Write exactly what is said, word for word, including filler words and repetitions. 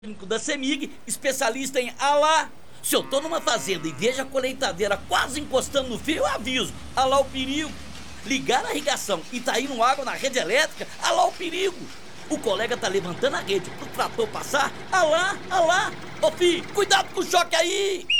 Técnico da CEMIG, especialista em alá. Se eu tô numa fazenda e vejo a colheitadeira quase encostando no fio, eu aviso. Alá o perigo. Ligar a irrigação e tá indo água na rede elétrica, alá o perigo. O colega tá levantando a rede pro trator passar, alá, alá. Ô filho, cuidado com o choque aí.